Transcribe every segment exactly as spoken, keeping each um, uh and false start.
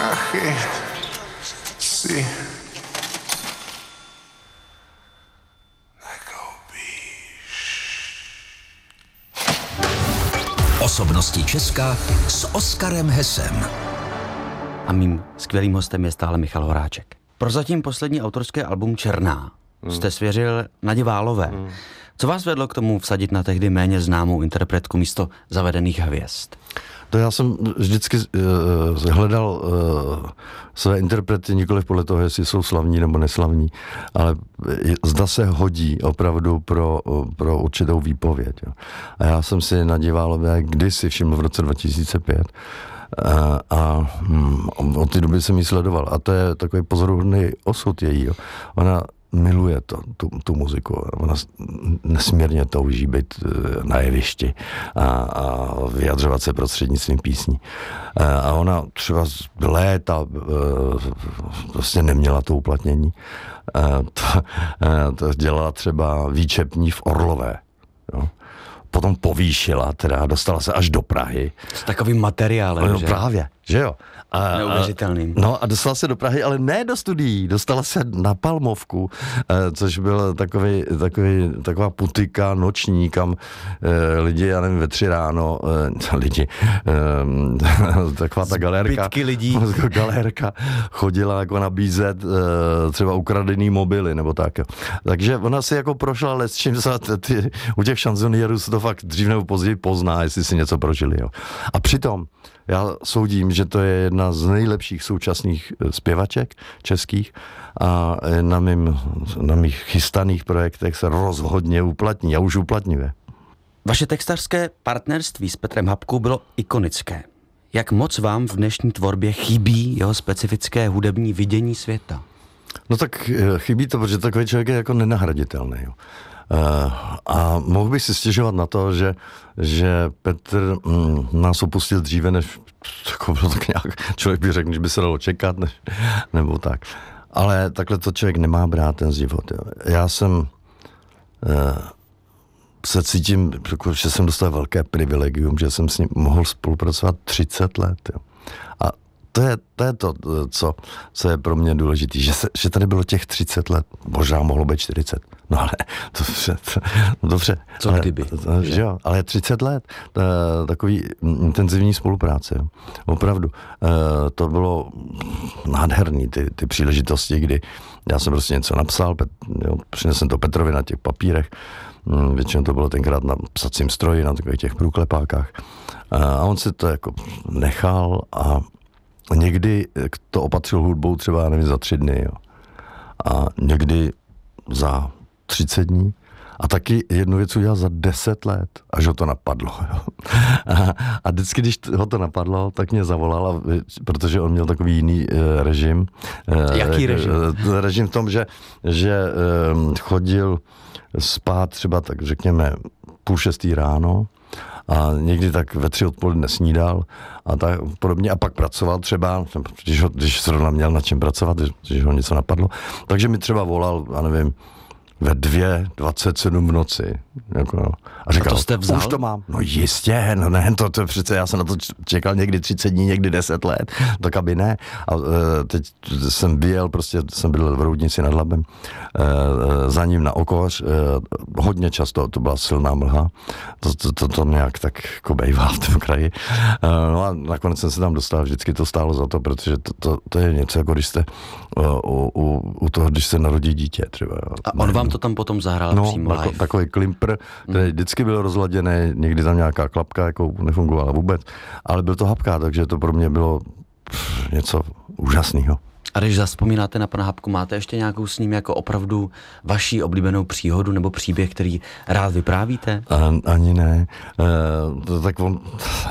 prachy si Osobnosti Česka s Oskarem Hesem. A mým skvělým hostem je stále Michal Horáček. Prozatím poslední autorské album Černá hmm. jste svěřil Nadě Válové. Hmm. Co vás vedlo k tomu vsadit na tehdy méně známou interpretku místo zavedených hvězd? To já jsem vždycky uh, hledal uh, své interprety nikoliv podle toho, jestli jsou slavní nebo neslavní, ale zda se hodí opravdu pro, pro určitou výpověď. Jo. A já jsem si Nadě Válové kdysi všiml v roce dva tisíce pět a, a hm, od té doby jsem ji sledoval. A to je takový pozoruhodný osud její. Jo. Ona miluje to, tu, tu muziku. Ona nesmírně touží být na jevišti a, a vyjadřovat se prostřednictvím písní. A ona třeba léta prostě neměla to uplatnění. To, to dělala třeba výčepní v Orlové. Jo. Potom povýšila, teda dostala se až do Prahy. S takovým materiálem, no, že? Právě, že jo. A, neuvěřitelným. No a dostala se do Prahy, ale ne do studií, dostala se na Palmovku, což byl takový, takový, taková putika noční, kam lidi, já nevím, ve tři ráno, lidi, taková ta galérka, zbytky lidí, galérka chodila jako nabízet třeba ukradený mobily, nebo tak. Takže ona si jako prošla les, čím se ty, u těch šanzonierů se to fakt dřív nebo později pozná, jestli si něco prožili. Jo. A přitom já soudím, že to je jedna z nejlepších současných zpěvaček českých a na, mým, na mých chystaných projektech se rozhodně uplatní a už uplatňuje. Vaše textařské partnerství s Petrem Hapkou bylo ikonické. Jak moc vám v dnešní tvorbě chybí jeho specifické hudební vidění světa? No tak chybí to, protože takový člověk je jako nenahraditelný. Jo. Uh, a mohl bych si stěžovat na to, že, že Petr mm, nás opustil dříve, než jako bylo tak nějak, člověk by řekl, že by se dalo čekat, než, nebo tak. Ale takhle to člověk nemá brát ten život. Jo. Já jsem uh, se cítím, že jsem dostal velké privilegium, že jsem s ním mohl spolupracovat třicet let. Jo. A To je, to je to, co, co je pro mě důležité, že, se, že tady bylo těch třicet let, možná mohlo být čtyřicet, no ale to, to, no dobře. Co ale, kdyby? To, že jo, ale třicet let, to, takový intenzivní spolupráce, jo. Opravdu. To bylo nádherný, ty, ty příležitosti, kdy já jsem prostě něco napsal, jo, přinesl jsem to Petrovi na těch papírech, většinou to bylo tenkrát na psacím stroji, na takových těch průklepákách, a on si to jako nechal a někdy to opatřil hudbou třeba, nevím, za tři dny, jo. A někdy za třicet dní. A taky jednu věc udělal za deset let, až ho to napadlo. Jo. A, a vždycky, když ho to napadlo, tak mě zavolal, protože on měl takový jiný e, režim. E, Jaký režim? E, režim v tom, že, že e, chodil spát třeba, tak řekněme, půl šestý ráno, a někdy tak ve tři odpoledne snídal a tak podobně a pak pracoval třeba, když, ho, když zrovna měl na čem pracovat, když ho něco napadlo, takže mi třeba volal, já nevím, ve dvě dvacet sedm v noci. Jako, no. A říkal, a to jste vzal? Už to mám. No jistě, no ne, to, to přece, já jsem na to čekal někdy třicet dní, někdy deset let, tak aby ne. A uh, teď jsem vyjel, prostě jsem byl v Roudnici nad Labem, uh, za ním na Okoř, uh, hodně často, to byla silná mlha, to, to, to, to nějak tak jako bejvá v tom kraji. Uh, no a nakonec jsem se tam dostal, vždycky to stálo za to, protože to, to, to je něco, jako když jste uh, u, u, u toho, když se narodí dítě třeba. A on vám to tam potom zahrál no, přímo live. No, takový klimpr, který vždycky byl rozladěný, někdy tam nějaká klapka jako nefungovala vůbec, ale byl to Hapka, takže to pro mě bylo pff, něco úžasného. A když zavzpomínáte na pana Hapku, máte ještě nějakou s ním jako opravdu vaší oblíbenou příhodu nebo příběh, který rád vyprávíte? A, ani ne. E, to, tak on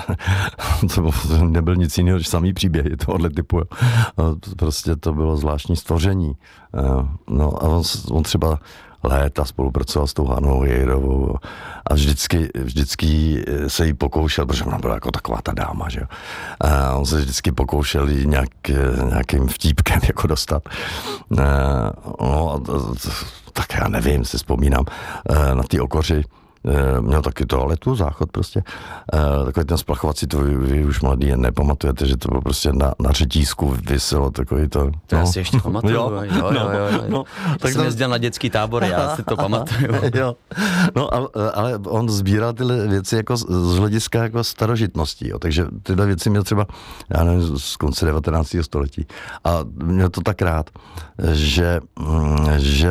to nebyl nic jiného, než samý příběhy tohohle typu. E, prostě to bylo zvláštní stvoření. E, no a on, on třeba léta spolupracoval s tou Hanou Jejrovou a vždycky, vždycky se jí pokoušel, protože ona byla jako taková ta dáma, že jo. A on se vždycky pokoušel jí nějak, nějakým vtípkem jako dostat. No, tak já nevím, si vzpomínám na ty Okoři, e, měl taky toaletu, záchod prostě, e, takový ten splachovací, to vy, vy už mladý jen nepamatujete, že to bylo prostě na, na řetízku vyselo takový to. To no. já si ještě pamatuju. Jo, jo, jo, jo, jo. jo. No, já tak jsem to... jezdil na dětský tábor, já si to pamatuju. jo. No, ale, ale on sbíral tyhle věci jako z, z hlediska jako starožitností, jo. Takže tyhle věci měl třeba, já nevím, z konce devatenáctého století. A měl to tak rád, že, že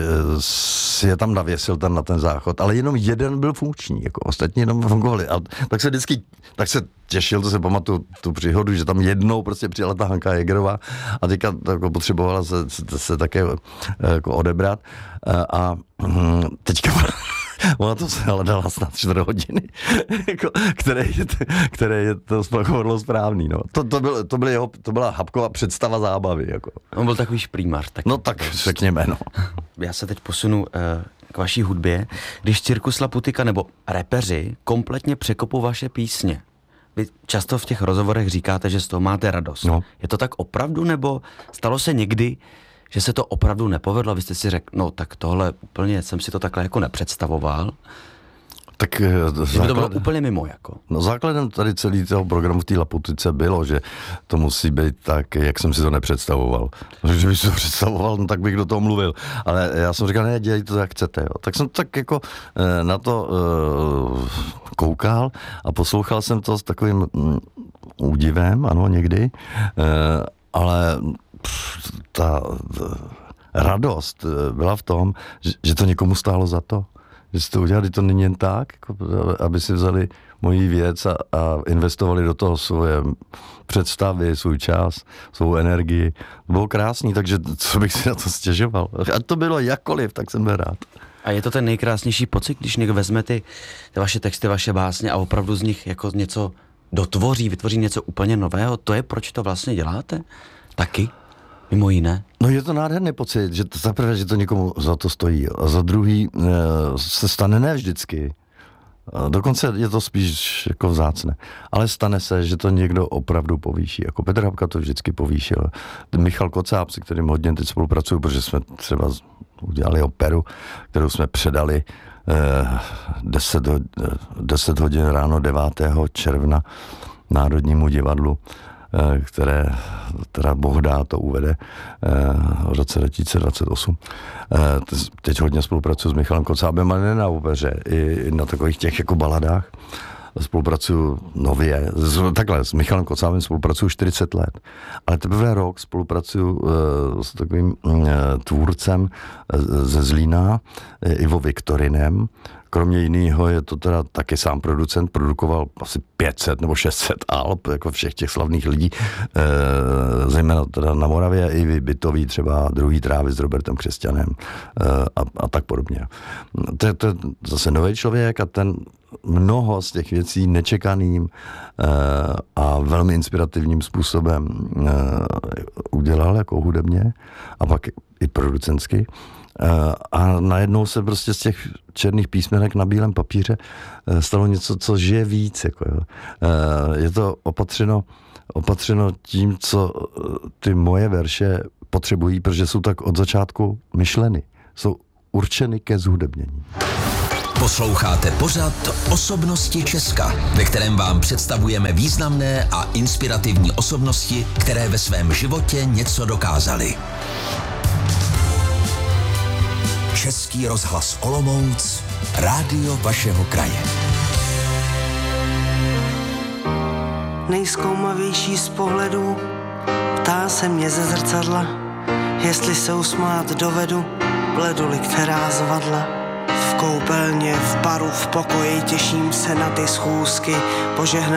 si je tam navěsil ten na ten záchod, ale jenom jeden byl funkční, jako ostatní jenom fungovali. A tak se vždycky, tak se těšil, to se pamatuju tu příhodu, že tam jednou prostě přijela ta Hanka Jägerová a teďka jako potřebovala se, se, se také jako odebrat a teďka ona to se hledala snad čtyři hodiny, jako, které, je, které je to splachovodlo správný. No. To, to, byl, to, byl jeho, to byla Habkova představa zábavy. Jako. On byl takový šprýmař. Tak no tak řekněme, no. Já se teď posunu uh, k vaší hudbě. Když Cirkus Laputika nebo repeři kompletně překopou vaše písně, vy často v těch rozhovorech říkáte, že z toho máte radost. No. Je to tak opravdu, nebo stalo se někdy, že se to opravdu nepovedlo? Vy jste si řekl, no tak tohle úplně jsem si to takhle jako nepředstavoval. Tak základ... to bylo úplně mimo, jako. No základem tady celý toho programu v té Laputice bylo, že to musí být tak, jak jsem si to nepředstavoval. Že bych si to představoval, no tak bych do toho mluvil. Ale já jsem říkal, ne, dělejte to, jak chcete. Jo. Tak jsem tak jako eh, na to eh, koukal a poslouchal jsem to s takovým mm, údivem, ano, někdy, eh, ale pff, ta, ta radost byla v tom, že, že to někomu stálo za to. Že si to udělali, to není jen tak, jako, aby si vzali moji věc a, a investovali do toho svoje představy, svůj čas, svou energii. To bylo krásný, takže co bych si na to stěžoval. A to bylo jakkoliv, tak jsem byl rád. A je to ten nejkrásnější pocit, když někdo vezme ty, ty vaše texty, vaše básně a opravdu z nich jako něco dotvoří, vytvoří něco úplně nového? To je, proč to vlastně děláte? Taky? Mimo jiné? No je to nádherný pocit, že to, za prvé, že to někomu za to stojí a za druhý e, se stane ne vždycky. A dokonce je to spíš jako vzácné. Ale stane se, že to někdo opravdu povýší. Jako Petr Habka to vždycky povýšil. Michal Kocáb, se kterým hodně teď spolupracuju, protože jsme třeba udělali operu, kterou jsme předali e, deset hodin ráno devátého června Národnímu divadlu, které teda Boh dá, to uvede v roce dva tisíce dvacet osm. Teď hodně spolupracuji s Michalem Kocábem, ale ne na opeře, i na takových těch jako baladách. Spolupracuju nově, takhle, s Michalem Kocábem spolupracuju čtyřicet let, ale teprve rok spolupracuju s takovým tvůrcem ze Zlína, Ivo Viktorinem. Kromě jiného je to teda taky sám producent, produkoval asi pět set nebo šest set alb, jako všech těch slavných lidí, e, zejména teda na Moravě, i bytový třeba Druhý trávy s Robertem Křesťanem e, a, a tak podobně. To je, to je zase nový člověk a ten mnoho z těch věcí nečekaným e, a velmi inspirativním způsobem e, udělal jako hudebně a pak i producentsky. A najednou se prostě z těch černých písmenek na bílém papíře stalo něco, co žije víc. Jako jo. Je to opatřeno, opatřeno tím, co ty moje verše potřebují, protože jsou tak od začátku myšleny. Jsou určeny ke zhudebnění. Posloucháte pořad Osobnosti Česka, ve kterém vám představujeme významné a inspirativní osobnosti, které ve svém životě něco dokázaly. Český rozhlas Olomouc, rádio vašeho kraje. Nejzkoumavější z pohledů, ptá se mě ze zrcadla, jestli se usmát dovedu, bleduli, která zvadla. V koupelně, v baru, v pokoji, těším se na ty schůzky, požehnané